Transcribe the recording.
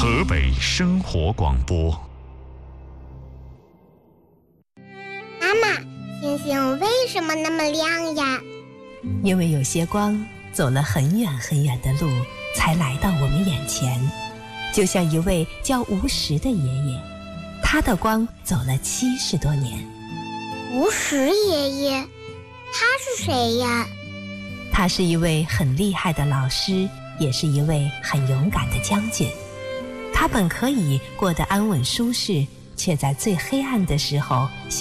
河北生活广播。 妈妈，星星为什么那么亮呀？ 因为有些光走了很远很远的路，才来到我们眼前。就像一位叫吴石的爷爷，他的光走了70多年。 吴石爷爷，他是谁呀？ 他是一位很厉害的老师，也是一位很勇敢的将军。他本可以过得安稳舒适，却在最黑暗的时候